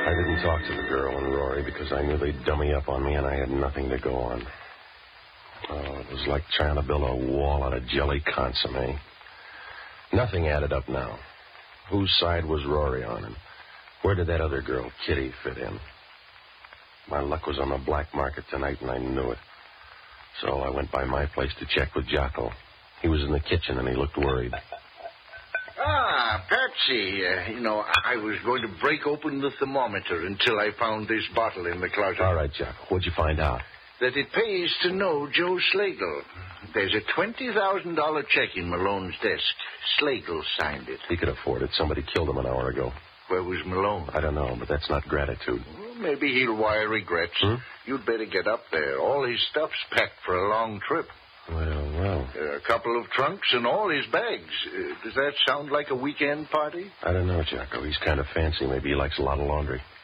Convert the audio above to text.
I didn't talk to the girl and Rory because I knew they'd dummy up on me and I had nothing to go on. Oh, it was like trying to build a wall out of jelly consomme. Nothing added up now. Whose side was Rory on, and where did that other girl, Kitty, fit in? My luck was on the black market tonight, and I knew it. So I went by my place to check with Jocko. He was in the kitchen, and he looked worried. Ah, Patsy, I was going to break open the thermometer until I found this bottle in the closet. All right, Jocko. What'd you find out? That it pays to know Joe Slagle. There's a $20,000 check in Malone's desk. Slagle signed it. He could afford it. Somebody killed him an hour ago. Where was Malone? I don't know, but that's not gratitude. Well, maybe he'll wire regrets. You'd better get up there. All his stuff's packed for a long trip. Well. A couple of trunks and all his bags. Does that sound like a weekend party? I don't know, Jocko. He's kind of fancy. Maybe he likes a lot of laundry.